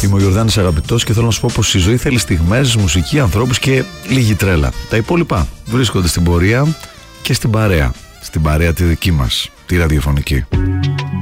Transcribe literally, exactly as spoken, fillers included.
Είμαι ο Γιορδάνης Αγαπητός και θέλω να σου πω πως η ζωή θέλει στιγμές, μουσική, ανθρώπους και λίγη τρέλα. Τα υπόλοιπα βρίσκονται στην πορεία και στην παρέα. Στην παρέα τη δική μας, τη ραδιοφωνική.